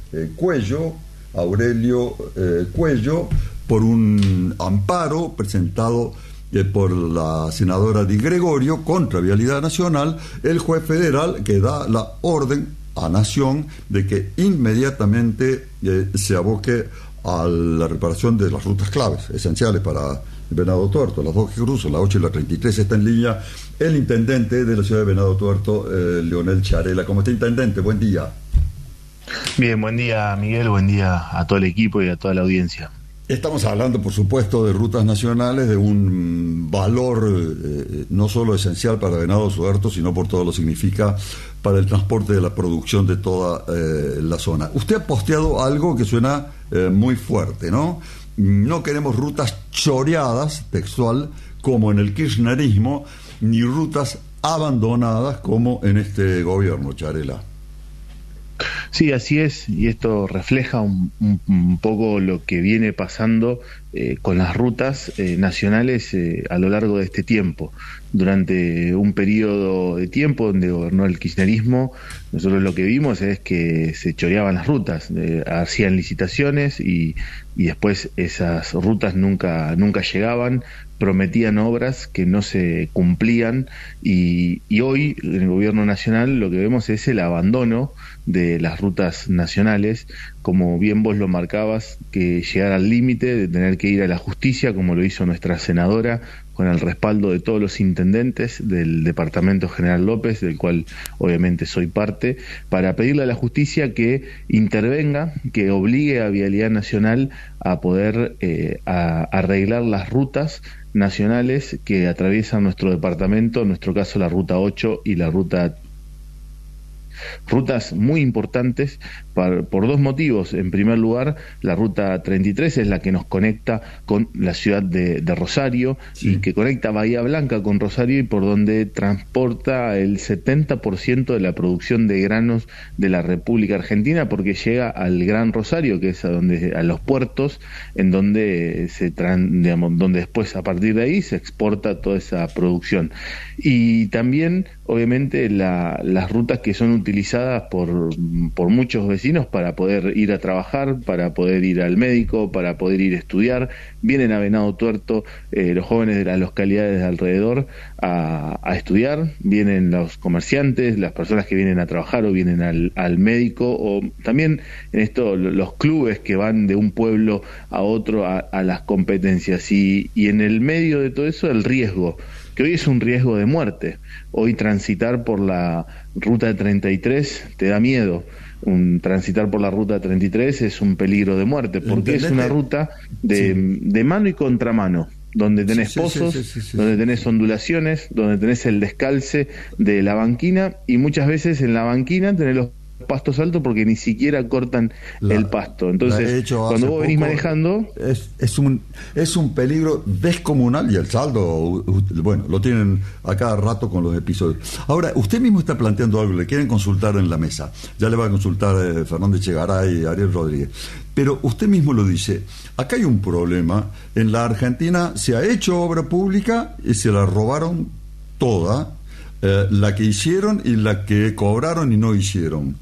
Aurelio Cuello, por un amparo presentado por la senadora Di Gregorio contra Vialidad Nacional. El juez federal que da la orden a Nación de que inmediatamente se aboque a la reparación de las rutas claves, esenciales para Venado Tuerto, las dos que cruzan, la 8 y la 33. Está en línea el intendente de la ciudad de Venado Tuerto, Leonel Charela. ¿Cómo está, intendente? Buen día. Bien, buen día, Miguel, buen día a todo el equipo y a toda la audiencia. Estamos hablando, por supuesto, de rutas nacionales, de un valor no solo esencial para Venado Tuerto, sino por todo lo que significa para el transporte de la producción de toda la zona. Usted ha posteado algo que suena muy fuerte, ¿no? No queremos rutas choreadas, textual, como en el kirchnerismo, ni rutas abandonadas como en este gobierno, Charela. Sí, así es, y esto refleja un poco lo que viene pasando con las rutas nacionales a lo largo de este tiempo. Durante un periodo de tiempo donde gobernó el kirchnerismo, nosotros lo que vimos es que se choreaban las rutas, hacían licitaciones y después esas rutas nunca llegaban, prometían obras que no se cumplían y hoy en el gobierno nacional lo que vemos es el abandono de las rutas nacionales, como bien vos lo marcabas, que llegar al límite de tener que ir a la justicia, como lo hizo nuestra senadora, con el respaldo de todos los intendentes del Departamento General López, del cual obviamente soy parte, para pedirle a la justicia que intervenga, que obligue a Vialidad Nacional a poder a arreglar las rutas nacionales que atraviesan nuestro departamento, en nuestro caso la Ruta 8 y la rutas muy importantes por dos motivos. En primer lugar, la Ruta 33 es la que nos conecta con la ciudad de Rosario, sí, y que conecta Bahía Blanca con Rosario y por donde transporta el 70% de la producción de granos de la República Argentina, porque llega al Gran Rosario, que es a los puertos, en donde donde después a partir de ahí se exporta toda esa producción. Y también, obviamente, las rutas que son utilizadas por muchos vecinos para poder ir a trabajar, para poder ir al médico, para poder ir a estudiar. Vienen a Venado Tuerto los jóvenes de las localidades de alrededor a estudiar, vienen los comerciantes, las personas que vienen a trabajar o vienen al médico, o también en esto los clubes que van de un pueblo a otro a las competencias, y en el medio de todo eso el riesgo, que hoy es un riesgo de muerte. Hoy transitar por la Ruta 33 te da miedo. Transitar por la Ruta 33 es un peligro de muerte, porque es una ruta de mano y contramano, donde tenés pozos, donde tenés ondulaciones, donde tenés el descalce de la banquina, y muchas veces en la banquina tenés los pastos altos porque ni siquiera cortan el pasto. Entonces, cuando vos venís manejando... Es un peligro descomunal, y el saldo, bueno, lo tienen a cada rato con los episodios. Ahora, usted mismo está planteando algo, le quieren consultar en la mesa. Ya le va a consultar Fernández Chegaray y Ariel Rodríguez. Pero usted mismo lo dice, acá hay un problema. En la Argentina se ha hecho obra pública y se la robaron toda, la que hicieron y la que cobraron y no hicieron.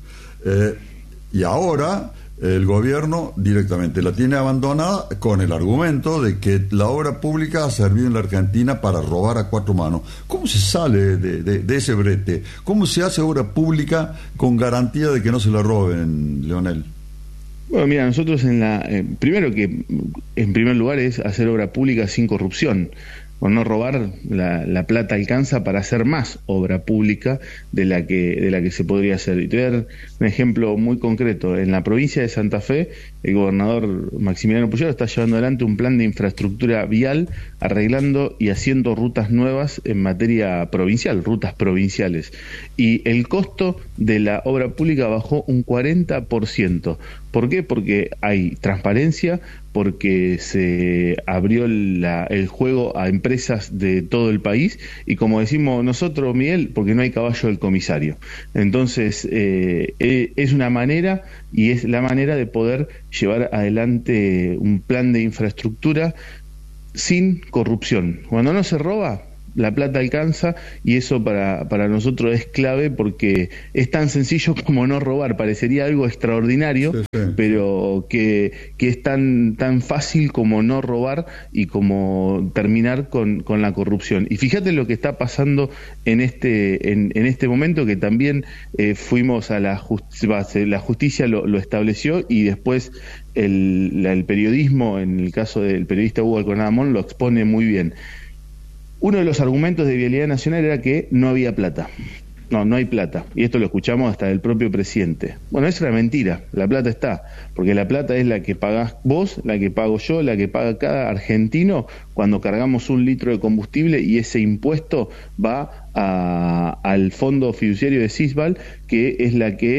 Y ahora el gobierno directamente la tiene abandonada con el argumento de que la obra pública ha servido en la Argentina para robar a cuatro manos. ¿Cómo se sale de ese brete? ¿Cómo se hace obra pública con garantía de que no se la roben, Leonel? Bueno, mira, nosotros primero que en primer lugar es hacer obra pública sin corrupción. Por no robar, la plata alcanza para hacer más obra pública de la que se podría hacer. Y te voy a dar un ejemplo muy concreto. En la provincia de Santa Fe, el gobernador Maximiliano Puyaro está llevando adelante un plan de infraestructura vial, arreglando y haciendo rutas nuevas en materia provincial, rutas provinciales. Y el costo de la obra pública bajó un 40%. ¿Por qué? Porque hay transparencia, porque se abrió el juego a empresas de todo el país, y como decimos nosotros, Miguel, porque no hay caballo del comisario. Entonces, es una manera, y es la manera de poder llevar adelante un plan de infraestructura sin corrupción. Cuando no se roba, la plata alcanza, y eso para nosotros es clave, porque es tan sencillo como no robar. Parecería algo extraordinario, pero que es tan fácil como no robar y como terminar con la corrupción. Y fíjate lo que está pasando en este momento, que también fuimos a la justicia lo estableció, y después el periodismo, en el caso del periodista Hugo Alconadamón, lo expone muy bien. Uno de los argumentos de Vialidad Nacional era que no había plata. No hay plata. Y esto lo escuchamos hasta del propio presidente. Bueno, eso era mentira. La plata está. Porque la plata es la que pagás vos, la que pago yo, la que paga cada argentino cuando cargamos 1 litro de combustible, y ese impuesto va al fondo fiduciario de Sisbal, que es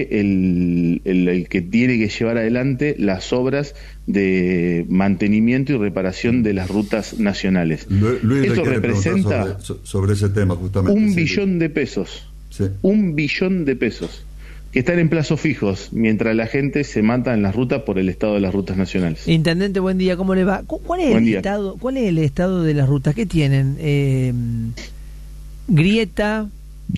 el que tiene que llevar adelante las obras de mantenimiento y reparación de las rutas nacionales. Luis, eso representa sobre ese tema justamente. 1 billón de pesos. Sí. 1 billón de pesos que están en plazos fijos, mientras la gente se mata en las rutas por el estado de las rutas nacionales. Intendente, buen día, ¿cómo le va? ¿Cuál es el estado de las rutas? ¿Qué tienen? Grieta,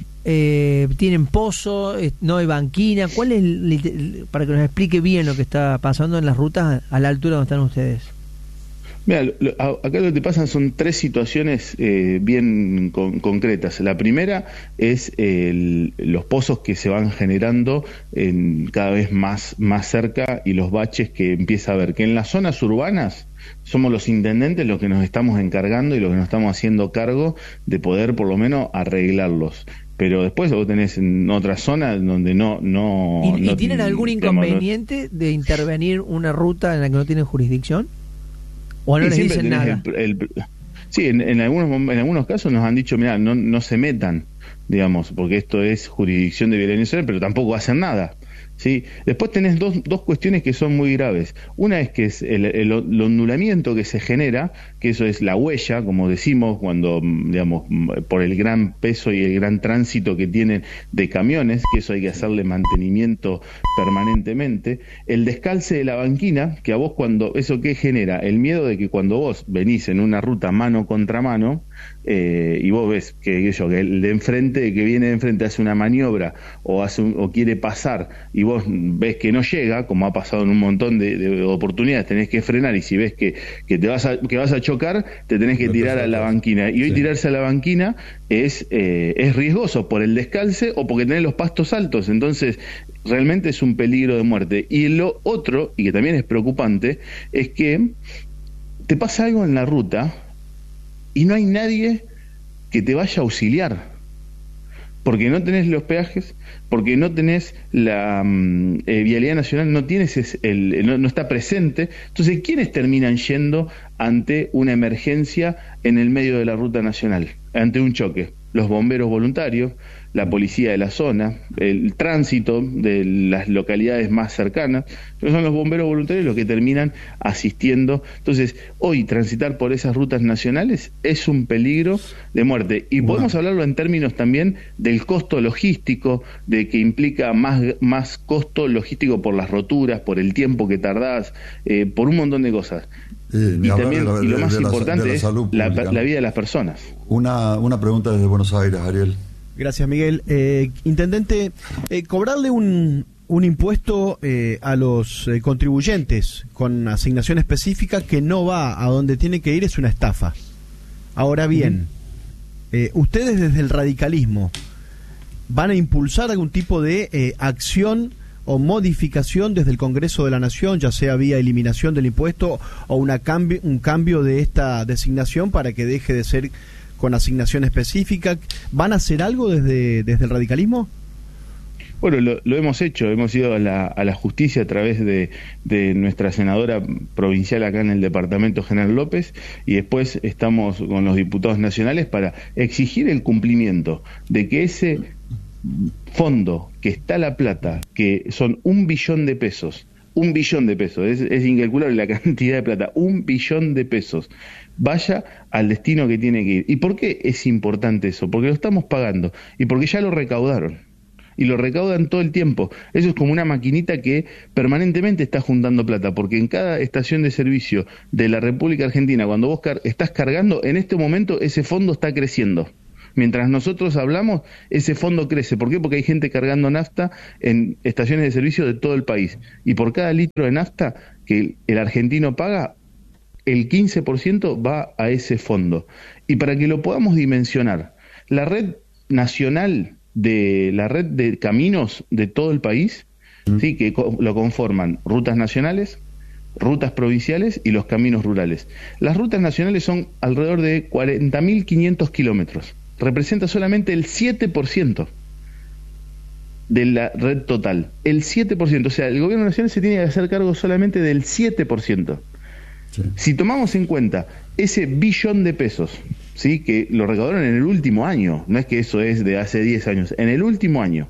tienen pozo, no hay banquina. ¿Cuál es para que nos explique bien lo que está pasando en las rutas a la altura donde están ustedes? Mira, acá lo que te pasan son 3 situaciones bien concretas. La primera es los pozos que se van generando cada vez más cerca, y los baches que empieza a haber, que en las zonas urbanas somos los intendentes los que nos estamos encargando y los que nos estamos haciendo cargo de poder por lo menos arreglarlos. Pero después vos tenés en otras zonas donde no ¿Y tienen algún inconveniente de intervenir una ruta en la que no tienen jurisdicción? ¿O no les dicen nada? Sí, en algunos casos nos han dicho, mira, no se metan, digamos, porque esto es jurisdicción de Vialidad Nacional, pero tampoco hacen nada. ¿Sí? Después tenés dos cuestiones que son muy graves. Una es que es el ondulamiento que se genera, que eso es la huella, como decimos, cuando, digamos, por el gran peso y el gran tránsito que tienen de camiones, que eso hay que hacerle mantenimiento permanentemente. El descalce de la banquina, que a vos ¿eso qué genera? El miedo de que cuando vos venís en una ruta mano contra mano, y vos ves que el de enfrente, que viene de enfrente, hace una maniobra o quiere pasar, y vos ves que no llega, como ha pasado en un montón de oportunidades, tenés que frenar, y si ves que vas a chocar, te tenés que tirar a la banquina. Y hoy tirarse a la banquina es riesgoso por el descalce o porque tenés los pastos altos. Entonces realmente es un peligro de muerte. Y lo otro, y que también es preocupante, es que te pasa algo en la ruta y no hay nadie que te vaya a auxiliar, porque no tenés los peajes, porque no tenés la Vialidad Nacional, no tienes no está presente. Entonces, ¿quiénes terminan yendo ante una emergencia en el medio de la ruta nacional, ante un choque? Los bomberos voluntarios, la policía de la zona, el tránsito de las localidades más cercanas. Son los bomberos voluntarios los que terminan asistiendo. Entonces, hoy transitar por esas rutas nacionales es un peligro de muerte. Y podemos hablarlo en términos también del costo logístico, de que implica más costo logístico por las roturas, por el tiempo que tardás, por un montón de cosas. Y también, y lo más importante es la vida de las personas. Una pregunta desde Buenos Aires, Ariel. Gracias, Miguel. Intendente, cobrarle un impuesto a los contribuyentes con asignación específica que no va a donde tiene que ir es una estafa. Ahora bien, ustedes desde el radicalismo van a impulsar algún tipo de acción o modificación desde el Congreso de la Nación, ya sea vía eliminación del impuesto o un cambio de esta designación para que deje de ser con asignación específica. ¿Van a hacer algo desde el radicalismo? Bueno, lo hemos hecho, hemos ido a la justicia a través de nuestra senadora provincial acá en el departamento, General López, y después estamos con los diputados nacionales para exigir el cumplimiento de que ese fondo que está la plata, que son 1 billón de pesos, es incalculable la cantidad de plata, 1 billón de pesos, vaya al destino que tiene que ir. ¿Y por qué es importante eso? Porque lo estamos pagando y porque ya lo recaudaron. y lo recaudan todo el tiempo. Eso es como una maquinita que permanentemente está juntando plata, porque en cada estación de servicio de la República Argentina, cuando vos estás cargando, en este momento ese fondo está creciendo. Mientras nosotros hablamos, ese fondo crece. ¿Por qué? Porque hay gente cargando nafta en estaciones de servicio de todo el país. Y por cada litro de nafta que el argentino paga, el 15% va a ese fondo. Y para que lo podamos dimensionar, la red nacional la red de caminos de todo el país, ¿sí? Que lo conforman rutas nacionales, rutas provinciales y los caminos rurales. Las rutas nacionales son alrededor de 40.500 kilómetros. Representa solamente el 7% de la red total. El 7%. O sea, el gobierno nacional se tiene que hacer cargo solamente del 7%. Sí. Si tomamos en cuenta ese billón de pesos, ¿sí? Que lo recaudaron en el último año, no es que eso es de hace 10 años, en el último año,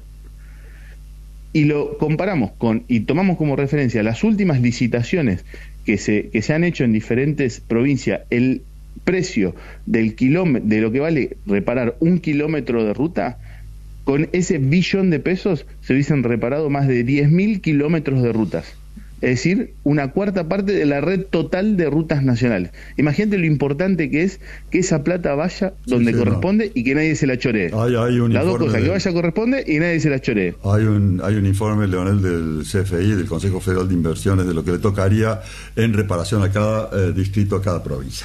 y lo comparamos y tomamos como referencia las últimas licitaciones que se han hecho en diferentes provincias, el precio del de lo que vale reparar 1 kilómetro de ruta, con ese billón de pesos se hubiesen reparado más de 10.000 kilómetros de rutas. Es decir, una cuarta parte de la red total de rutas nacionales. Imagínate lo importante que es que esa plata vaya donde corresponde y que nadie se la choree. Las dos cosas, que vaya corresponde y nadie se la choree. Hay un informe, Leonel, del CFI, del Consejo Federal de Inversiones, de lo que le tocaría en reparación a cada distrito, a cada provincia.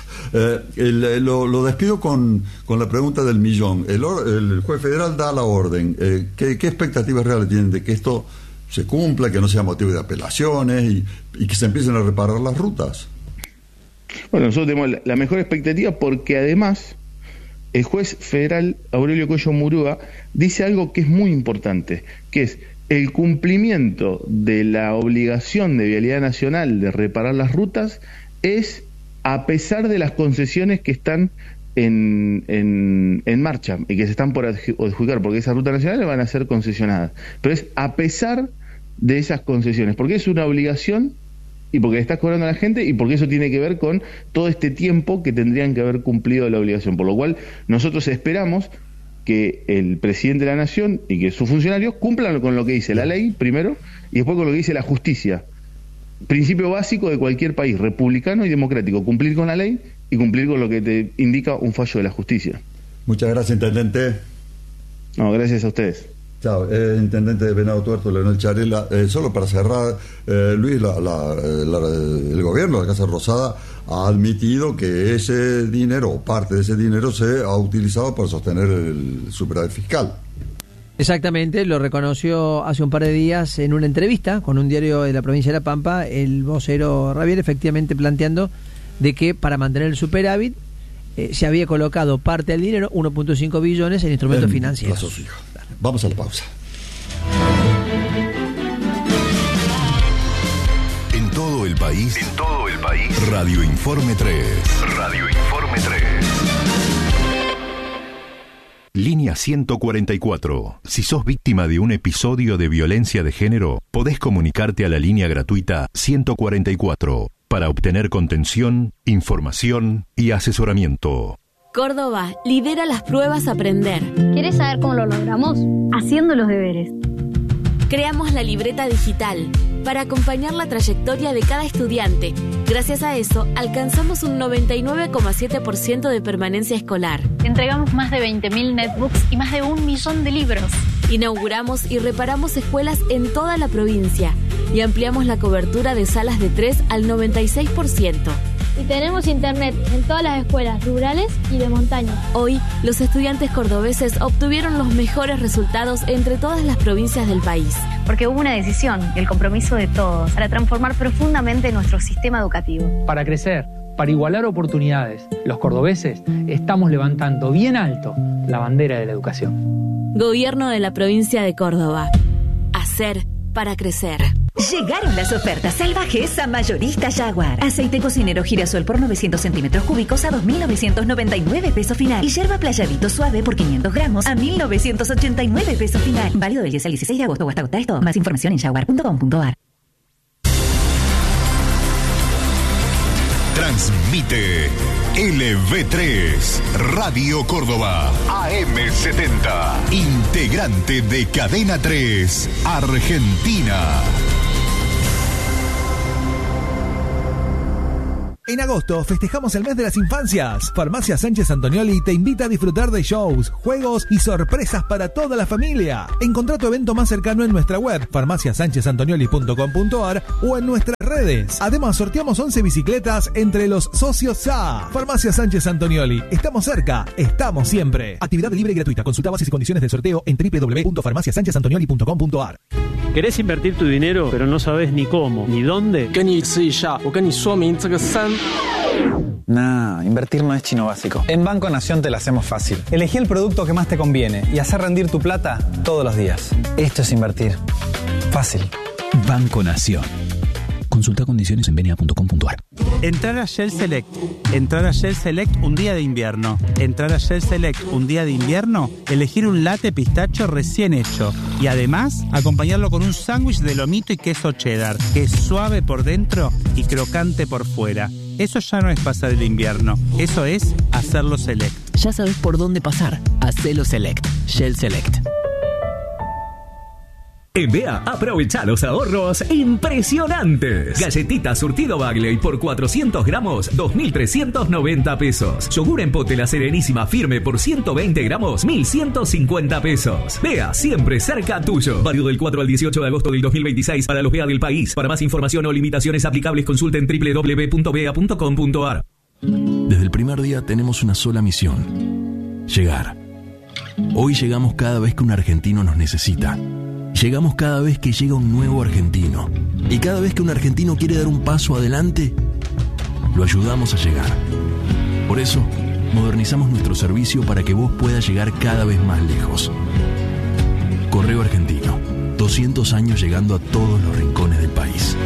Lo despido con la pregunta del millón. El juez federal da la orden. ¿Qué expectativas reales tienen de que esto se cumpla, que no sea motivo de apelaciones y que se empiecen a reparar las rutas? Bueno, nosotros tenemos la mejor expectativa porque además el juez federal Aurelio Coello Murúa dice algo que es muy importante, que es el cumplimiento de la obligación de Vialidad Nacional de reparar las rutas es a pesar de las concesiones que están en marcha y que se están por adjudicar, porque esas rutas nacionales van a ser concesionadas, pero es a pesar de esas concesiones, porque es una obligación y porque le estás cobrando a la gente y porque eso tiene que ver con todo este tiempo que tendrían que haber cumplido la obligación, por lo cual nosotros esperamos que el presidente de la Nación y que sus funcionarios cumplan con lo que dice la ley primero y después con lo que dice la justicia, principio básico de cualquier país republicano y democrático, cumplir con la ley y cumplir con lo que te indica un fallo de la justicia. Muchas gracias, intendente. No, gracias a ustedes. Chao, intendente de Venado Tuerto, Leonel Charela. Solo para cerrar, Luis, el gobierno de la Casa Rosada ha admitido que ese dinero, o parte de ese dinero, se ha utilizado para sostener el superávit fiscal. Exactamente, lo reconoció hace un par de días en una entrevista con un diario de la provincia de La Pampa, el vocero Rabier, efectivamente planteando de que para mantener el superávit se había colocado parte del dinero, 1.5 billones, en instrumentos financieros. Vamos a la pausa. En todo el país. Radio Informe 3. Línea 144. Si sos víctima de un episodio de violencia de género, podés comunicarte a la línea gratuita 144 para obtener contención, información y asesoramiento. Córdoba lidera las pruebas Aprender. ¿Quieres saber cómo lo logramos? Haciendo los deberes. Creamos la libreta digital para acompañar la trayectoria de cada estudiante. Gracias a eso, alcanzamos un 99,7% de permanencia escolar. Entregamos más de 20.000 netbooks y más de 1 millón de libros. Inauguramos y reparamos escuelas en toda la provincia y ampliamos la cobertura de salas de 3 al 96%. Y tenemos internet en todas las escuelas rurales y de montaña. Hoy, los estudiantes cordobeses obtuvieron los mejores resultados entre todas las provincias del país. Porque hubo una decisión y el compromiso de todos para transformar profundamente nuestro sistema educativo. Para crecer, para igualar oportunidades, los cordobeses estamos levantando bien alto la bandera de la educación. Gobierno de la provincia de Córdoba. Hacer para crecer. Llegaron las ofertas salvajes a Mayorista Jaguar. Aceite cocinero girasol por 900 centímetros cúbicos a 2.999 pesos final. Y yerba playadito suave por 500 gramos a 1.989 pesos final. Válido del 10 al 16 de agosto o hasta agotar esto. Más información en jaguar.com.ar. Transmite LV3, Radio Córdoba, AM70, integrante de Cadena 3, Argentina. En agosto festejamos el mes de las infancias. Farmacia Sánchez Antonioli te invita a disfrutar de shows, juegos y sorpresas para toda la familia. Encontrá tu evento más cercano en nuestra web, farmaciasanchezantonioli.com.ar o en nuestras redes. Además, sorteamos 11 bicicletas entre los socios SA. Farmacia Sánchez Antonioli. Estamos cerca, estamos siempre. Actividad libre y gratuita. Consulta bases y condiciones del sorteo en www.farmaciasanchezantonioli.com.ar. ¿Querés invertir tu dinero, pero no sabes ni cómo, ni dónde? Nah, invertir no es chino básico. En Banco Nación te lo hacemos fácil. Elegí el producto que más te conviene y hacer rendir tu plata todos los días. Esto es invertir. Fácil. Banco Nación. Consulta condiciones en benia.com.ar. Entrar a Shell Select. Entrar a Shell Select un día de invierno. Entrar a Shell Select un día de invierno, elegir un latte pistacho recién hecho. Y además, acompañarlo con un sándwich de lomito y queso cheddar, que es suave por dentro y crocante por fuera. Eso ya no es pasar el invierno. Eso es hacerlo Select. Ya sabes por dónde pasar. Hacelo Select. Shell Select. En BEA, aprovecha los ahorros impresionantes. Galletitas surtido Bagley por 400 gramos, 2.390 pesos. Yogur en pote La Serenísima firme por 120 gramos, 1.150 pesos. BEA, siempre cerca tuyo. Válido del 4 al 18 de agosto del 2026 para los BEA del país. Para más información o limitaciones aplicables, consulten www.bea.com.ar. Desde el primer día tenemos una sola misión: llegar. Hoy llegamos cada vez que un argentino nos necesita. Llegamos cada vez que llega un nuevo argentino. Y cada vez que un argentino quiere dar un paso adelante, lo ayudamos a llegar. Por eso, modernizamos nuestro servicio para que vos puedas llegar cada vez más lejos. Correo Argentino. 200 años llegando a todos los rincones del país.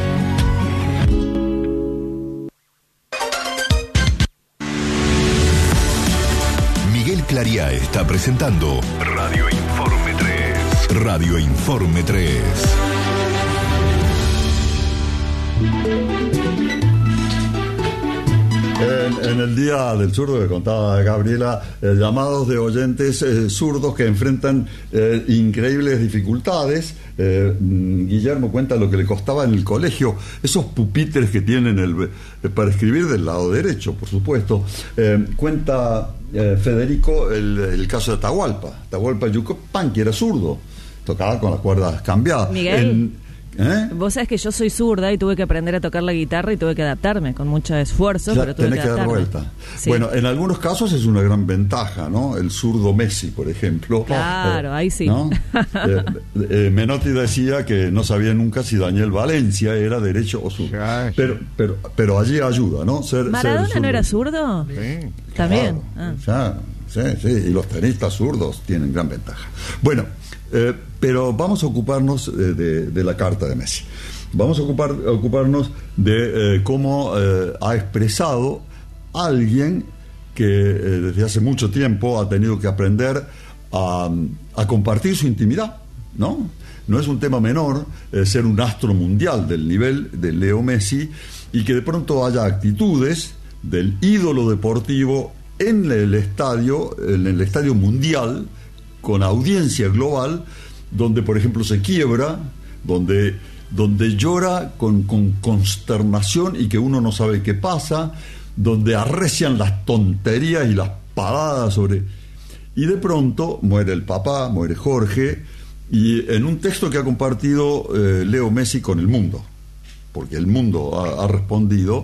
Miguel Clariá está presentando Radio Informe 3. Radio Informe 3. En el Día del Zurdo que contaba Gabriela, llamados de oyentes zurdos que enfrentan increíbles dificultades. Guillermo cuenta lo que le costaba en el colegio, esos pupitres que tienen para escribir del lado derecho, por supuesto. Cuenta Federico el caso de Atahualpa Yucapán, que era zurdo, tocaba con las cuerdas cambiadas. Miguel, vos sabés que yo soy zurda y tuve que aprender a tocar la guitarra y tuve que adaptarme con mucho esfuerzo, ya pero tuve que adaptarme. Dar vuelta. Sí. Bueno, en algunos casos es una gran ventaja, ¿no? El zurdo Messi, por ejemplo. Claro, ahí sí. ¿No? Menotti decía que no sabía nunca si Daniel Valencia era derecho o zurdo. Pero allí ayuda, ¿no? ¿Maradona no era zurdo? Sí. También. Claro. Sí, y los tenistas zurdos tienen gran ventaja. Bueno, pero vamos a ocuparnos de la carta de Messi. Vamos a ocuparnos de cómo ha expresado alguien que desde hace mucho tiempo ha tenido que aprender a compartir su intimidad, ¿no? No es un tema menor ser un astro mundial del nivel de Leo Messi y que de pronto haya actitudes del ídolo deportivo en el estadio mundial, con audiencia global, donde por ejemplo se quiebra, donde llora con consternación y que uno no sabe qué pasa, donde arrecian las tonterías y las pavadas y de pronto muere el papá, muere Jorge, y en un texto que ha compartido Leo Messi con el mundo, porque el mundo ha respondido,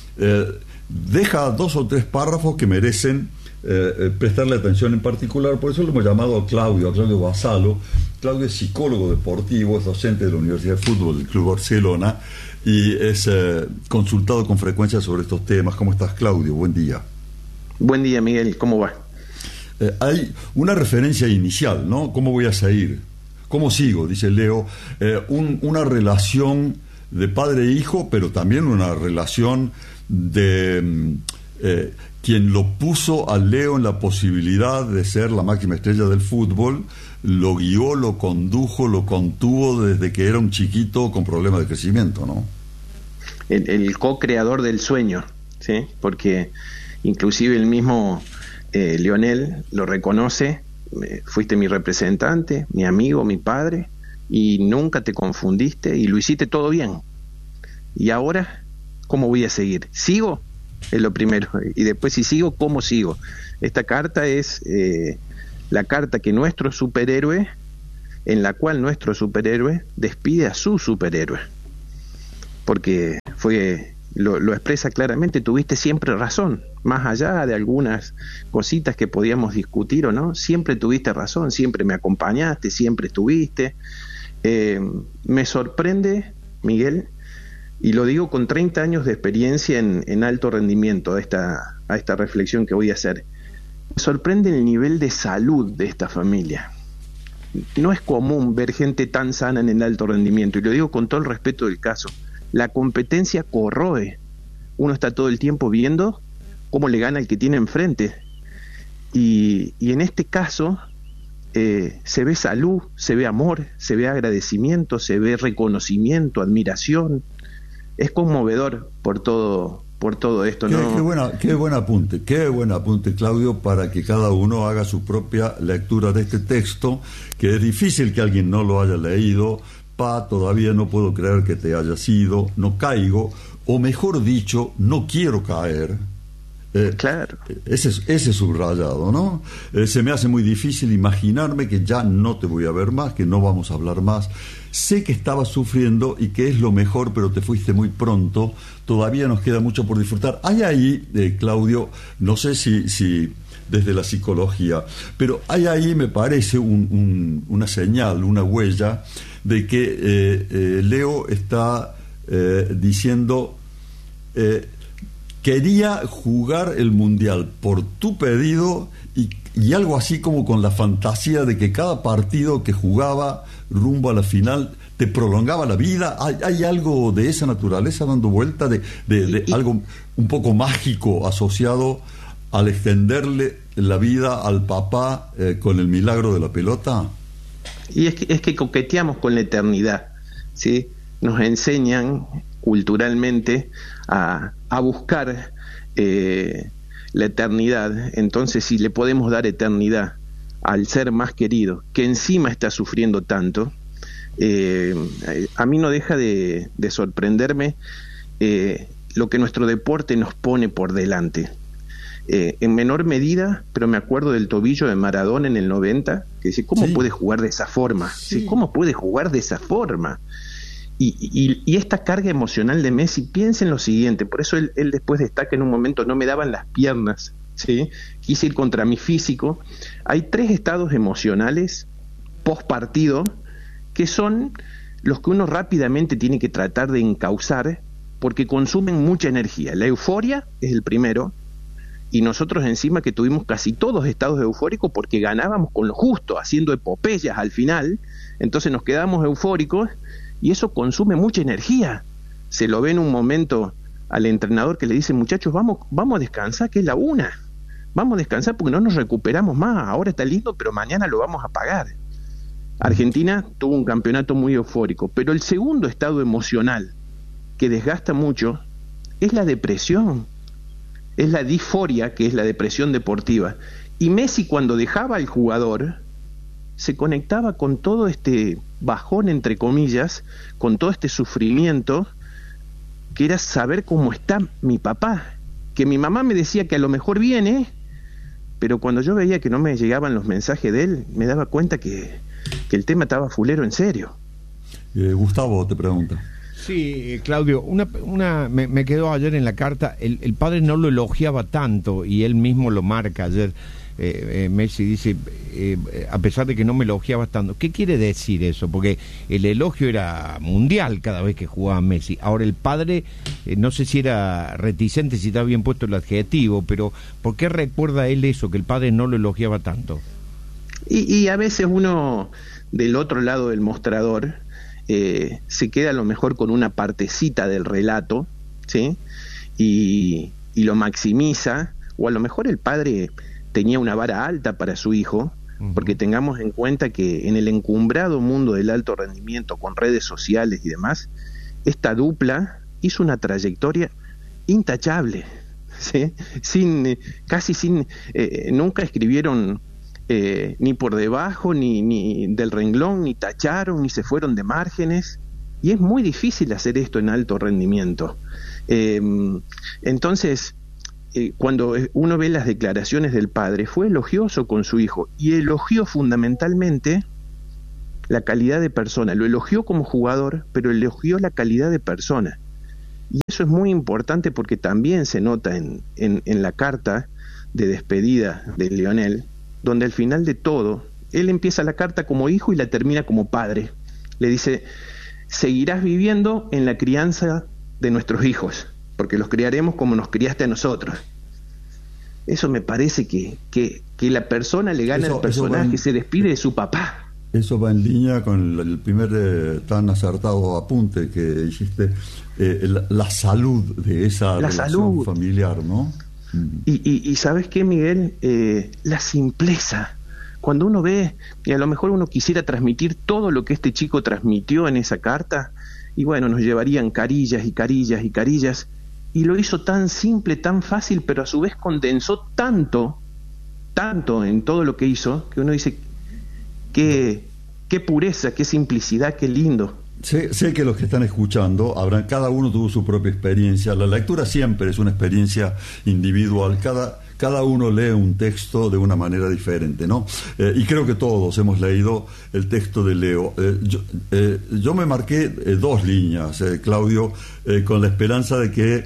deja 2 o 3 párrafos que merecen prestarle atención en particular. Por eso lo hemos llamado a Claudio Basalo. Claudio es psicólogo deportivo, es docente de la Universidad de Fútbol del Club Barcelona y es consultado con frecuencia sobre estos temas. ¿Cómo estás, Claudio? Buen día. Buen día, Miguel. ¿Cómo va? Hay una referencia inicial, ¿no? ¿Cómo voy a seguir? ¿Cómo sigo? Dice Leo. Una relación de padre e hijo, pero también una relación de quien lo puso a Leo en la posibilidad de ser la máxima estrella del fútbol, lo guió, lo condujo, lo contuvo desde que era un chiquito con problemas de crecimiento, ¿no? El co-creador del sueño, ¿sí? Porque inclusive el mismo Lionel lo reconoce, fuiste mi representante, mi amigo, mi padre, y nunca te confundiste y lo hiciste todo bien. Y ahora, ¿cómo voy a seguir? ¿Sigo? Es lo primero. Y después, si sigo, ¿cómo sigo? Esta carta es la carta que nuestro superhéroe, en la cual nuestro superhéroe despide a su superhéroe. Porque lo expresa claramente, tuviste siempre razón, más allá de algunas cositas que podíamos discutir o no, siempre tuviste razón, siempre me acompañaste, siempre estuviste. Me sorprende, Miguel, y lo digo con 30 años de experiencia en alto rendimiento, a esta reflexión que voy a hacer. Me sorprende el nivel de salud de esta familia. No es común ver gente tan sana en el alto rendimiento, y lo digo con todo el respeto del caso. La competencia corroe. Uno está todo el tiempo viendo cómo le gana el que tiene enfrente. Y en este caso se ve salud, se ve amor, se ve agradecimiento, se ve reconocimiento, admiración. Es conmovedor por todo esto, ¿no? Qué buen apunte, Claudio, para que cada uno haga su propia lectura de este texto, que es difícil que alguien no lo haya leído. Todavía no puedo creer que te haya sido, no caigo, o mejor dicho, no quiero caer. Claro. Ese subrayado, ¿no? Se me hace muy difícil imaginarme que ya no te voy a ver más, que no vamos a hablar más. Sé que estabas sufriendo y que es lo mejor, pero te fuiste muy pronto. Todavía nos queda mucho por disfrutar. Hay ahí, Claudio, no sé si desde la psicología, pero hay ahí, me parece, una señal, una huella de que Leo está diciendo quería jugar el Mundial por tu pedido y algo así como con la fantasía de que cada partido que jugaba rumbo a la final te prolongaba la vida. ¿Hay algo de esa naturaleza dando vuelta, de algo un poco mágico asociado al extenderle la vida al papá con el milagro de la pelota? Y es que coqueteamos con la eternidad, ¿sí? Nos enseñan culturalmente a buscar la eternidad. Entonces, si le podemos dar eternidad al ser más querido, que encima está sufriendo tanto, a mí no deja de sorprenderme lo que nuestro deporte nos pone por delante. En menor medida, pero me acuerdo del tobillo de Maradona en el 90, que dice, ¿cómo puede jugar de esa forma? Sí. ¿Cómo puede jugar de esa forma? Y esta carga emocional de Messi, piensen lo siguiente, por eso él después destaca en un momento, no me daban las piernas, ¿sí? Quise ir contra mi físico. Hay 3 estados emocionales post partido que son los que uno rápidamente tiene que tratar de encauzar porque consumen mucha energía. La euforia es el primero, y nosotros encima que tuvimos casi todos estados eufóricos porque ganábamos con lo justo, haciendo epopeyas al final, entonces nos quedamos eufóricos y eso consume mucha energía. Se lo ve en un momento al entrenador que le dice, muchachos, vamos a descansar, que es la 1, vamos a descansar porque no nos recuperamos más, ahora está lindo, pero mañana lo vamos a pagar. Argentina tuvo un campeonato muy eufórico, pero el segundo estado emocional que desgasta mucho es la depresión. Es la disforia, que es la depresión deportiva. Y Messi, cuando dejaba al jugador, se conectaba con todo este bajón, entre comillas, con todo este sufrimiento, que era saber cómo está mi papá. Que mi mamá me decía que a lo mejor viene, pero cuando yo veía que no me llegaban los mensajes de él, me daba cuenta que el tema estaba fulero en serio. Gustavo te pregunta. Sí, Claudio, me quedó ayer en la carta, el padre no lo elogiaba tanto y él mismo lo marca ayer. Messi dice, a pesar de que no me elogiabas tanto, ¿qué quiere decir eso? Porque el elogio era mundial cada vez que jugaba Messi. Ahora el padre, no sé si era reticente, si está bien puesto el adjetivo, pero ¿por qué recuerda él eso, que el padre no lo elogiaba tanto? Y a veces uno del otro lado del mostrador se queda a lo mejor con una partecita del relato, ¿sí? Y lo maximiza, o a lo mejor el padre tenía una vara alta para su hijo, porque tengamos en cuenta que en el encumbrado mundo del alto rendimiento con redes sociales y demás, esta dupla hizo una trayectoria intachable, ¿sí? Nunca escribieron ni por debajo, ni del renglón, ni tacharon, ni se fueron de márgenes, y es muy difícil hacer esto en alto rendimiento. Entonces, cuando uno ve las declaraciones del padre, fue elogioso con su hijo, y elogió fundamentalmente la calidad de persona. Lo elogió como jugador, pero elogió la calidad de persona. Y eso es muy importante porque también se nota en la carta de despedida de Lionel, donde al final de todo, él empieza la carta como hijo y la termina como padre. Le dice: seguirás viviendo en la crianza de nuestros hijos, porque los criaremos como nos criaste a nosotros. Eso me parece que la persona le gana al personaje, se despide de su papá. Eso va en línea con el primer tan acertado apunte que hiciste, la salud de esa relación familiar, ¿no? Y ¿sabes qué, Miguel? La simpleza. Cuando uno ve, y a lo mejor uno quisiera transmitir todo lo que este chico transmitió en esa carta, y bueno, nos llevarían carillas y carillas y carillas, y lo hizo tan simple, tan fácil, pero a su vez condensó tanto en todo lo que hizo, que uno dice: qué pureza, qué simplicidad, qué lindo. Sé que los que están escuchando, cada uno tuvo su propia experiencia. La lectura siempre es una experiencia individual. Cada uno lee un texto de una manera diferente, ¿no? Y creo que todos hemos leído el texto de Leo. Yo me marqué 2 líneas, Claudio, con la esperanza de que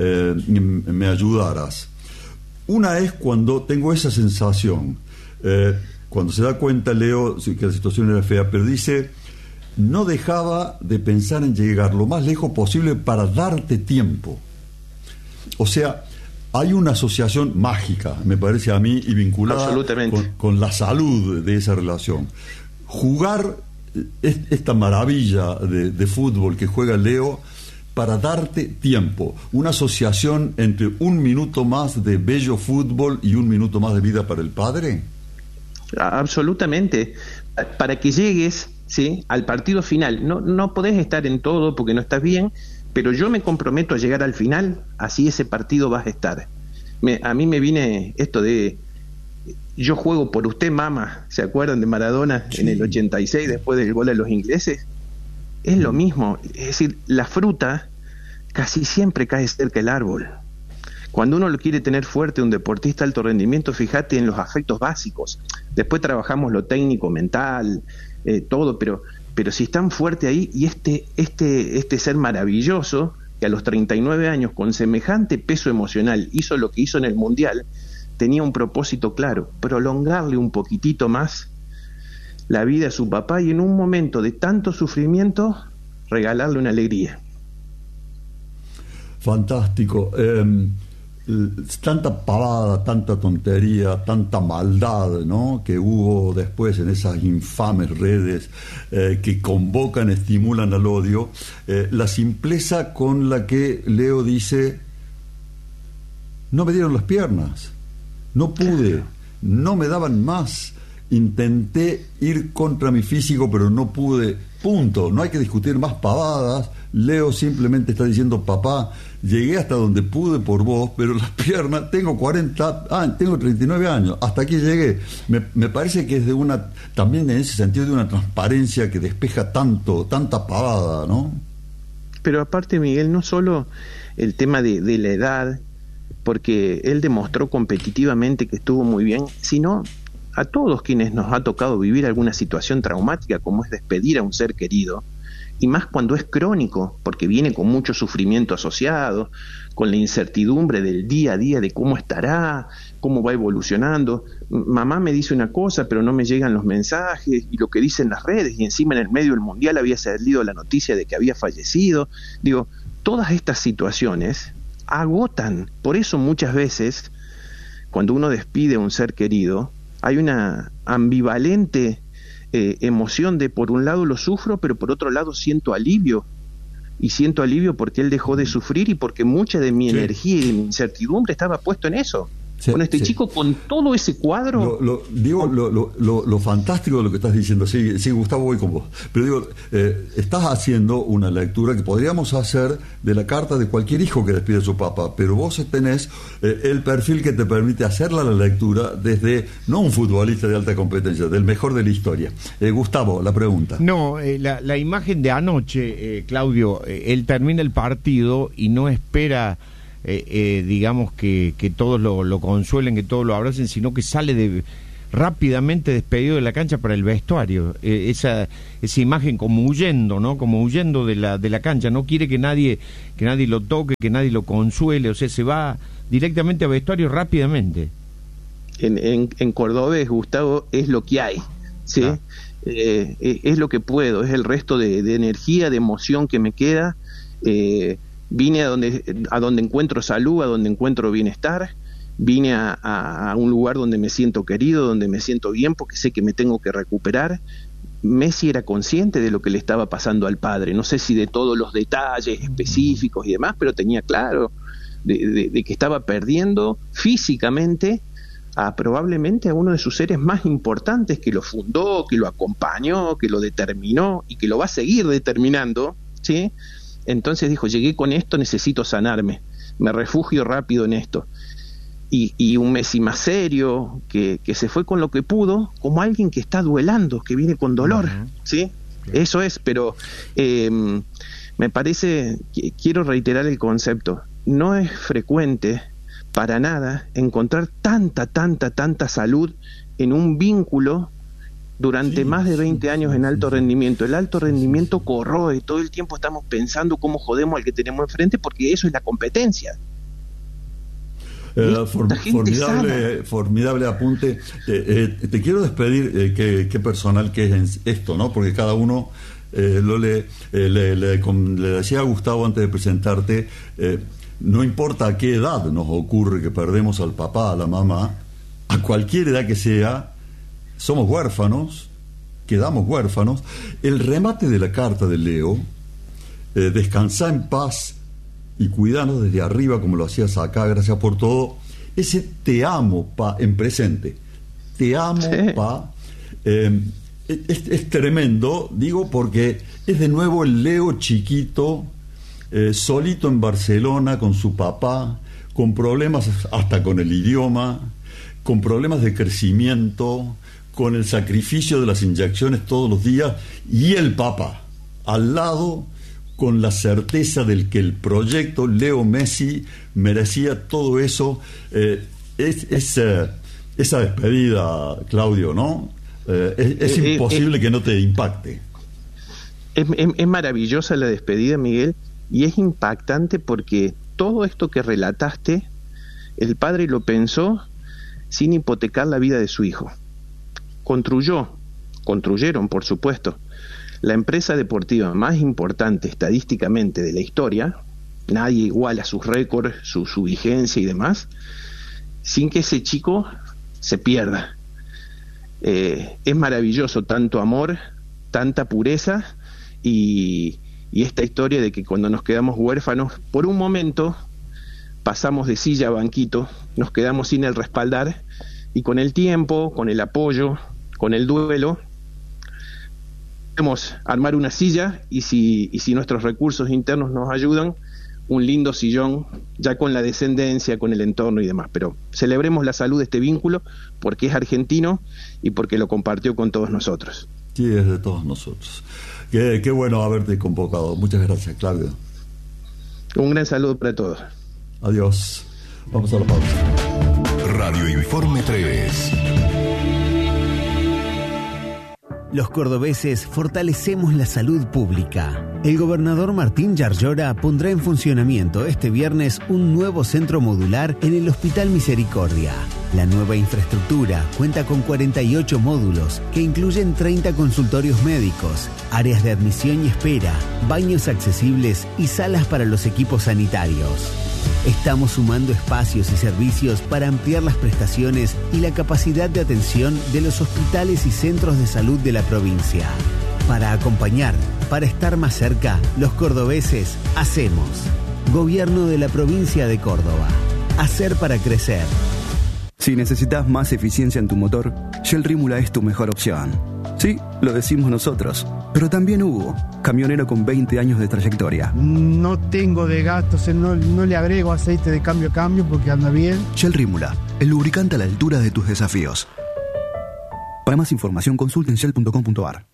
me ayudaras. Una es cuando tengo esa sensación, cuando se da cuenta Leo que la situación era fea, pero dice: no dejaba de pensar en llegar lo más lejos posible para darte tiempo. O sea, hay una asociación mágica, me parece a mí, y vinculada con la salud de esa relación. Jugar esta maravilla de fútbol que juega Leo para darte tiempo. Una asociación entre 1 minuto más de bello fútbol y 1 minuto más de vida para el padre. Absolutamente. Para que llegues, ¿sí?, al partido final. No podés estar en todo porque no estás bien, pero yo me comprometo a llegar al final, así ese partido vas a estar. A mí me viene esto de: yo juego por usted, mamá. ¿Se acuerdan de Maradona? Sí. En el 86, después del gol a los ingleses? Es lo mismo. Es decir, la fruta casi siempre cae cerca del árbol. Cuando uno lo quiere tener fuerte, un deportista de alto rendimiento, fíjate en los afectos básicos. Después trabajamos lo técnico, mental, todo, pero si están fuerte ahí, y este ser maravilloso, que a los 39 años, con semejante peso emocional, hizo lo que hizo en el Mundial, tenía un propósito claro: prolongarle un poquitito más la vida a su papá, y en un momento de tanto sufrimiento, regalarle una alegría. Fantástico. Tanta pavada, tanta tontería, tanta maldad, ¿no?, que hubo después en esas infames redes que convocan, estimulan al odio. La simpleza con la que Leo dice: no me dieron las piernas, no pude, no me daban más, intenté ir contra mi físico pero no pude, punto. No hay que discutir más pavadas. Leo simplemente está diciendo: papá, llegué hasta donde pude por vos, pero las piernas, tengo 39 años, hasta aquí llegué. Me parece que es también en ese sentido, de una transparencia que despeja tanta pavada, ¿no? Pero aparte, Miguel, no solo el tema de la edad, porque él demostró competitivamente que estuvo muy bien, sino a todos quienes nos ha tocado vivir alguna situación traumática, como es despedir a un ser querido, y más cuando es crónico, porque viene con mucho sufrimiento asociado, con la incertidumbre del día a día de cómo estará, cómo va evolucionando. Mamá me dice una cosa, pero no me llegan los mensajes, y lo que dicen las redes, y encima en el medio del Mundial había salido la noticia de que había fallecido. Digo, todas estas situaciones agotan. Por eso muchas veces, cuando uno despide a un ser querido, hay una ambivalente emoción de: por un lado lo sufro, pero por otro lado siento alivio, y siento alivio porque él dejó de sufrir y porque mucha de mi energía y de mi incertidumbre estaba puesto en eso. con este chico, con todo ese cuadro. Lo fantástico de lo que estás diciendo, sí, Gustavo, voy con vos. Pero digo, estás haciendo una lectura que podríamos hacer de la carta de cualquier hijo que despide a su papá, pero vos tenés el perfil que te permite hacerla la lectura desde, no un futbolista de alta competencia, del mejor de la historia. Gustavo, la pregunta. No, la imagen de anoche, Claudio, él termina el partido y no espera... digamos que todos lo consuelen, que todos lo abracen, sino que sale rápidamente despedido de la cancha para el vestuario. Esa imagen como huyendo, ¿no? Como huyendo de la cancha, no quiere que nadie lo toque, que nadie lo consuele, o sea, se va directamente al vestuario rápidamente. En cordobés, Gustavo, es lo que hay, ¿sí? Es lo que puedo, es el resto de energía, de emoción que me queda. Vine a donde encuentro salud, a donde encuentro bienestar, vine a un lugar donde me siento querido, donde me siento bien, porque sé que me tengo que recuperar. Messi era consciente de lo que le estaba pasando al padre, no sé si de todos los detalles específicos y demás, pero tenía claro de que estaba perdiendo físicamente probablemente a uno de sus seres más importantes, que lo fundó, que lo acompañó, que lo determinó y que lo va a seguir determinando, ¿sí? Entonces dijo, llegué con esto, necesito sanarme, me refugio rápido en esto. Y un Messi más serio, que se fue con lo que pudo, como alguien que está duelando, que viene con dolor, ¿sí? Eso es, pero me parece, quiero reiterar el concepto, no es frecuente para nada encontrar tanta salud en un vínculo durante más de 20 años en alto rendimiento. El alto rendimiento corroe, todo el tiempo estamos pensando cómo jodemos al que tenemos enfrente, porque eso es la competencia. Formidable apunte. Te quiero despedir, qué personal que es esto, ¿no? Porque cada uno le decía a Gustavo antes de presentarte, no importa a qué edad nos ocurre que perdemos al papá, a la mamá, a cualquier edad que sea, somos huérfanos, quedamos huérfanos. El remate de la carta de Leo, descansá en paz y cuidanos desde arriba como lo hacías acá, gracias por todo, ese te amo, pa, en presente, te amo, pa, es tremendo, digo, porque es de nuevo el Leo chiquito, solito en Barcelona con su papá, con problemas hasta con el idioma, con problemas de crecimiento, con el sacrificio de las inyecciones todos los días, y el papá al lado, con la certeza del que el proyecto Leo Messi merecía todo eso. Esa despedida, Claudio, ¿no? Es imposible que no te impacte. Es maravillosa la despedida, Miguel, y es impactante porque todo esto que relataste, el padre lo pensó sin hipotecar la vida de su hijo. Construyeron, por supuesto, la empresa deportiva más importante estadísticamente de la historia, nadie iguala sus récords, su vigencia y demás, sin que ese chico se pierda. Es maravilloso, tanto amor, tanta pureza y esta historia de que cuando nos quedamos huérfanos, por un momento pasamos de silla a banquito, nos quedamos sin el respaldar, y con el tiempo, con el apoyo, con el duelo, podemos armar una silla, y si nuestros recursos internos nos ayudan, un lindo sillón, ya con la descendencia, con el entorno y demás. Pero celebremos la salud de este vínculo, porque es argentino y porque lo compartió con todos nosotros. Sí, es de todos nosotros. Qué bueno haberte convocado. Muchas gracias, Claudio. Un gran saludo para todos. Adiós. Vamos a la pausa. Radio Informe 3. Los cordobeses fortalecemos la salud pública. El gobernador Martín Yarlora pondrá en funcionamiento este viernes un nuevo centro modular en el Hospital Misericordia. La nueva infraestructura cuenta con 48 módulos que incluyen 30 consultorios médicos, áreas de admisión y espera, baños accesibles y salas para los equipos sanitarios. Estamos sumando espacios y servicios para ampliar las prestaciones y la capacidad de atención de los hospitales y centros de salud de la provincia. Para acompañar, para estar más cerca, los cordobeses hacemos. Gobierno de la provincia de Córdoba. Hacer para crecer. Si necesitas más eficiencia en tu motor, Shell Rímula es tu mejor opción. Sí, lo decimos nosotros, pero también Hugo, camionero con 20 años de trayectoria. No tengo de gastos, no le agrego aceite de cambio a cambio porque anda bien. Shell Rímula, el lubricante a la altura de tus desafíos. Para más información, consulta en shell.com.ar.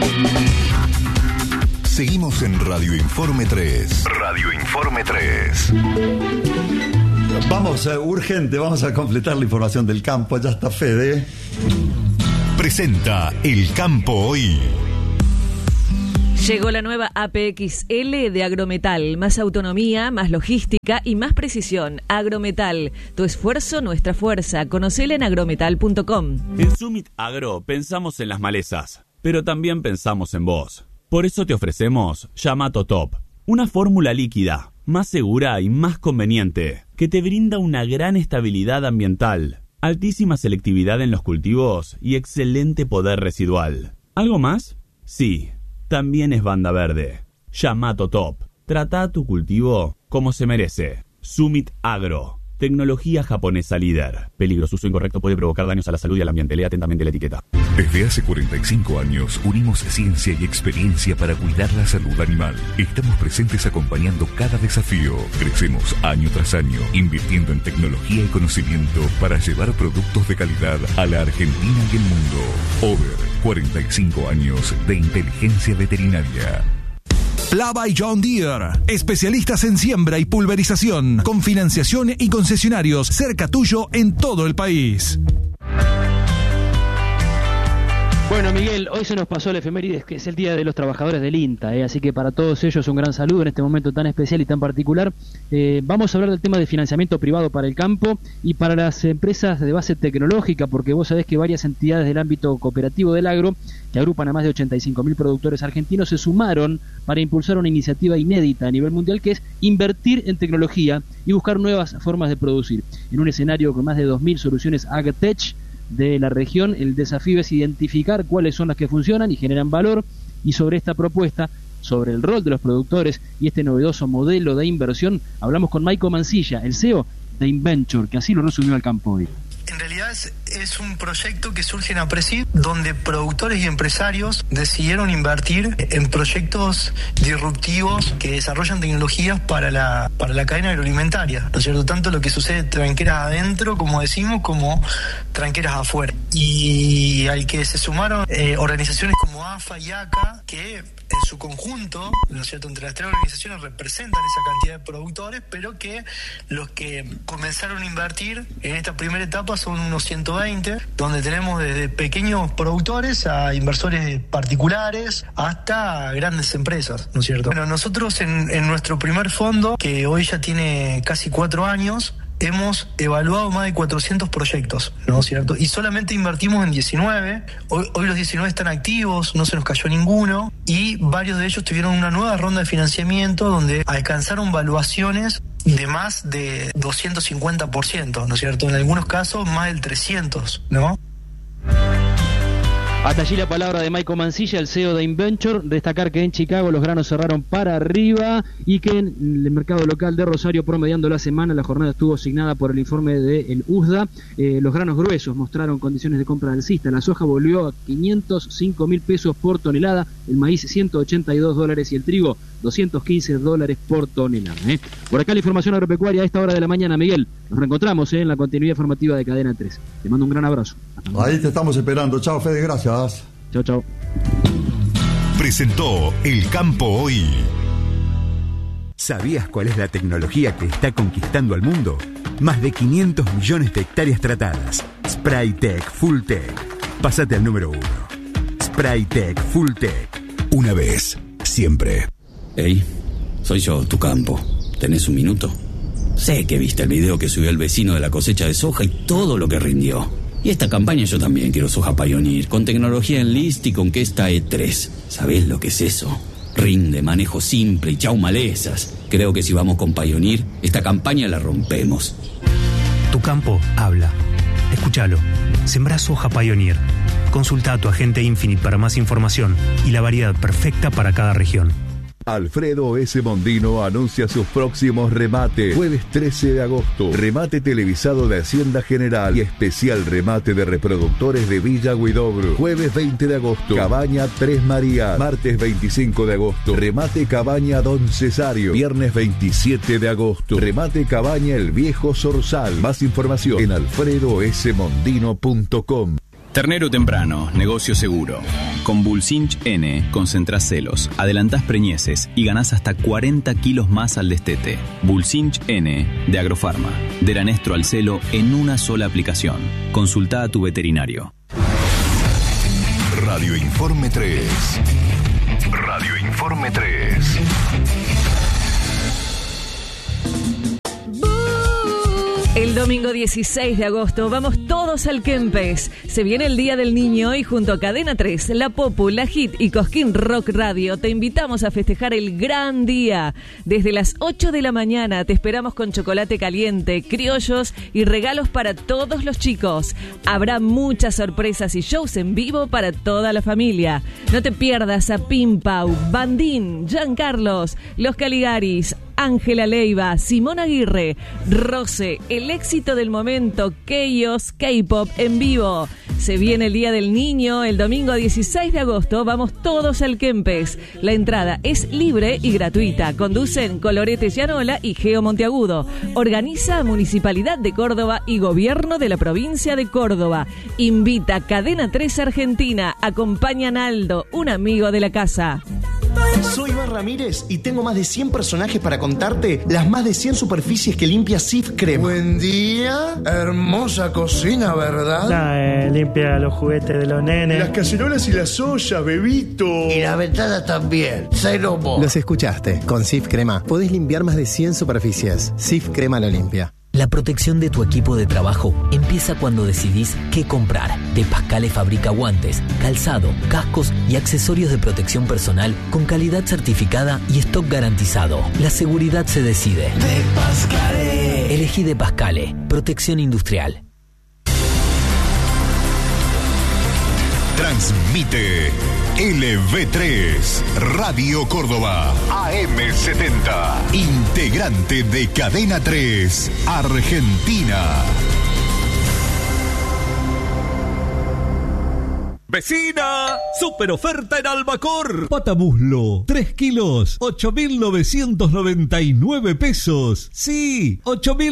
Seguimos en Radio Informe 3. Radio Informe 3. Vamos, urgente, vamos a completar la información del campo. Ya está Fede. Presenta El Campo Hoy. Llegó la nueva APXL de Agrometal. Más autonomía, más logística y más precisión. Agrometal. Tu esfuerzo, nuestra fuerza. Conocela en agrometal.com. En Summit Agro pensamos en las malezas, pero también pensamos en vos. Por eso te ofrecemos Yamato Top. Una fórmula líquida, más segura y más conveniente, que te brinda una gran estabilidad ambiental, altísima selectividad en los cultivos y excelente poder residual. ¿Algo más? Sí, también es banda verde. Yamato Top. Trata tu cultivo como se merece. Summit Agro. Tecnología japonesa líder. Peligro, su uso incorrecto puede provocar daños a la salud y al ambiente. Lea atentamente la etiqueta. Desde hace 45 años unimos ciencia y experiencia para cuidar la salud animal. Estamos presentes acompañando cada desafío. Crecemos año tras año, invirtiendo en tecnología y conocimiento para llevar productos de calidad a la Argentina y el mundo. Over 45 años de inteligencia veterinaria. Plava y John Deere, especialistas en siembra y pulverización, con financiación y concesionarios cerca tuyo en todo el país. Bueno, Miguel, hoy se nos pasó el efemérides, que es el Día de los Trabajadores del INTA, así que para todos ellos un gran saludo en este momento tan especial y tan particular. Vamos a hablar del tema de financiamiento privado para el campo y para las empresas de base tecnológica, porque vos sabés que varias entidades del ámbito cooperativo del agro, que agrupan a más de 85.000 productores argentinos, se sumaron para impulsar una iniciativa inédita a nivel mundial, que es invertir en tecnología y buscar nuevas formas de producir. En un escenario con más de 2.000 soluciones AgTech de la región, el desafío es identificar cuáles son las que funcionan y generan valor, y sobre esta propuesta, sobre el rol de los productores y este novedoso modelo de inversión, hablamos con Maico Mancilla, el CEO de Inventure, que así lo resumió al campo hoy. En realidad es un proyecto que surge en APRESID, donde productores y empresarios decidieron invertir en proyectos disruptivos que desarrollan tecnologías para la cadena agroalimentaria, ¿no es cierto? Tanto lo que sucede tranqueras adentro, como decimos, como tranqueras afuera. Y al que se sumaron organizaciones como AFA y ACA, que en su conjunto, ¿no es cierto?, entre las tres organizaciones representan esa cantidad de productores, pero que los que comenzaron a invertir en esta primera etapa son unos 120, donde tenemos desde pequeños productores a inversores particulares hasta grandes empresas, ¿no es cierto? Bueno, nosotros en nuestro primer fondo, que hoy ya tiene casi 4 años, hemos evaluado más de 400 proyectos, ¿no es cierto? Y solamente invertimos en 19. Hoy los 19 están activos, no se nos cayó ninguno, y varios de ellos tuvieron una nueva ronda de financiamiento donde alcanzaron valuaciones de más de 250%, ¿no es cierto? En algunos casos más del 300, ¿no? Hasta allí la palabra de Maico Mancilla, el CEO de Inventure. Destacar que en Chicago los granos cerraron para arriba y que en el mercado local de Rosario, promediando la semana, la jornada estuvo asignada por el informe del USDA. Los granos gruesos mostraron condiciones de compra alcista. La soja volvió a 505.000 pesos por tonelada, el maíz $182 y el trigo $215 por tonelada. Por acá la información agropecuaria a esta hora de la mañana, Miguel. Nos reencontramos en la continuidad informativa de Cadena 3. Te mando un gran abrazo. Ahí te estamos esperando. Chao, Fede, gracias. Chao, chao. Presentó El Campo Hoy. ¿Sabías cuál es la tecnología que está conquistando al mundo? Más de 500 millones de hectáreas tratadas. Spraytec Fulltech. Pásate al número 1. Spraytec Fulltech. Una vez, siempre. Hey, soy yo, tu campo. ¿Tenés un minuto? Sé que viste el video que subió el vecino de la cosecha de soja y todo lo que rindió. Y esta campaña yo también quiero soja Pioneer, con tecnología Enlist y con Kesta E3. ¿Sabés lo que es eso? Rinde, manejo simple y chau malezas. Creo que si vamos con Pioneer, esta campaña la rompemos. Tu campo habla. Escúchalo. Sembrá soja Pioneer. Consulta a tu agente Infinite para más información y la variedad perfecta para cada región. Alfredo S. Mondino anuncia sus próximos remates. Jueves 13 de agosto, remate televisado de Hacienda General y especial remate de reproductores de Villa Huidobro. Jueves 20 de agosto, Cabaña Tres Marías. Martes 25 de agosto, remate Cabaña Don Cesario. Viernes 27 de agosto, remate Cabaña El Viejo Zorzal. Más información en alfredosmondino.com. Ternero temprano, negocio seguro. Con Bulsinch N concentrás celos, adelantás preñeces y ganás hasta 40 kilos más al destete. Bulsinch N de Agrofarma. De Lanestro al celo en una sola aplicación. Consulta a tu veterinario. Radio Informe 3. Radio Informe 3. El domingo 16 de agosto vamos todos al Kempes. Se viene el Día del Niño y junto a Cadena 3, La Popu, La Hit y Cosquín Rock Radio te invitamos a festejar el gran día. Desde las 8 de la mañana te esperamos con chocolate caliente, criollos y regalos para todos los chicos. Habrá muchas sorpresas y shows en vivo para toda la familia. No te pierdas a Pim Pau, Bandín, Giancarlos, Los Caligaris, Ángela Leiva, Simón Aguirre, Rose, el éxito del momento, Chaos, K-Pop en vivo. Se viene el Día del Niño, el domingo 16 de agosto, vamos todos al Kempes. La entrada es libre y gratuita. Conducen Colorete Llanola y Geo Monteagudo. Organiza Municipalidad de Córdoba y Gobierno de la Provincia de Córdoba. Invita Cadena 3 Argentina. Acompañan a Aldo, un amigo de la casa. Soy Iván Ramírez y tengo más de 100 personajes para contarte las más de 100 superficies que limpia Cif Crema. Buen día, hermosa cocina, ¿verdad? Limpia los juguetes de los nenes. Las cacerolas y las ollas, bebito. Y la ventana también, cero mo. Los escuchaste, con Cif Crema podés limpiar más de 100 superficies. Cif Crema lo limpia. La protección de tu equipo de trabajo empieza cuando decidís qué comprar. De Pascale fabrica guantes, calzado, cascos y accesorios de protección personal con calidad certificada y stock garantizado. La seguridad se decide. De Pascale. Elegí De Pascale, protección industrial. Transmite LV3, Radio Córdoba, AM70, integrante de Cadena 3, Argentina. ¡Vecina! ¡Super oferta en Albacor! Patamuslo, 3 kilos, 8.999 pesos. Sí,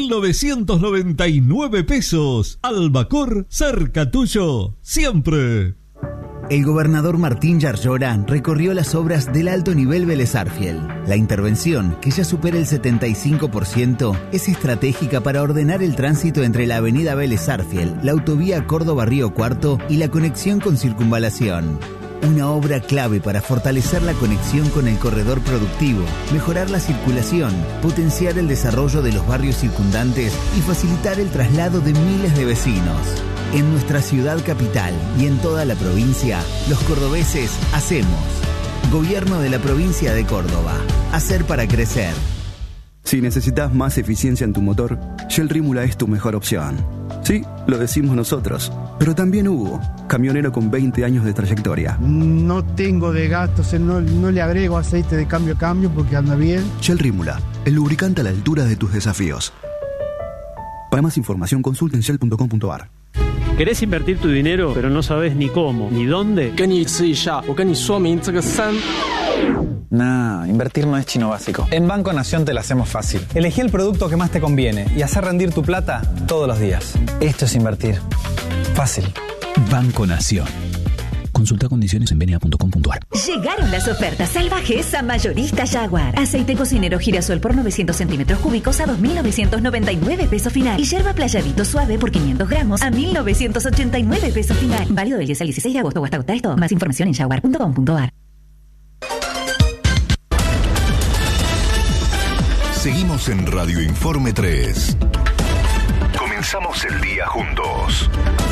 8.999 pesos. Albacor, cerca tuyo, siempre. El gobernador Martín Yarlora recorrió las obras del alto nivel Vélez Arfiel. La intervención, que ya supera el 75%, es estratégica para ordenar el tránsito entre la avenida Vélez Arfiel, la autovía Córdoba-Río Cuarto y la conexión con Circunvalación. Una obra clave para fortalecer la conexión con el corredor productivo, mejorar la circulación, potenciar el desarrollo de los barrios circundantes y facilitar el traslado de miles de vecinos. En nuestra ciudad capital y en toda la provincia, los cordobeses hacemos. Gobierno de la provincia de Córdoba. Hacer para crecer. Si necesitas más eficiencia en tu motor, Shell Rímula es tu mejor opción. Sí, lo decimos nosotros, pero también Hugo, camionero con 20 años de trayectoria. No tengo de gastos, no le agrego aceite de cambio a cambio porque anda bien. Shell Rímula, el lubricante a la altura de tus desafíos. Para más información, consulta en shell.com.ar. ¿Querés invertir tu dinero, pero no sabes ni cómo, ni dónde? Nah, invertir no es chino básico. En Banco Nación te la hacemos fácil. Elegí el producto que más te conviene y hacer rendir tu plata todos los días. Esto es invertir. Fácil. Banco Nación. Consulta condiciones en venia.com.ar. Llegaron las ofertas salvajes a Mayorista Jaguar. Aceite cocinero girasol por 900 centímetros cúbicos a 2.999 pesos final. Y yerba playadito suave por 500 gramos a 1.989 pesos final. Válido del 10 al 16 de agosto o hasta agotar esto. Más información en jaguar.com.ar. Seguimos en Radio Informe 3. Comenzamos el día juntos.